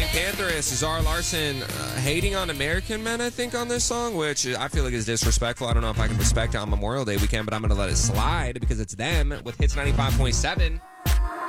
Pantherist, Zara Larson hating on American men, I think, on this song, which I feel like is disrespectful. I don't know if I can respect it on Memorial Day weekend, but I'm going to let it slide because it's them with Hits 95.7.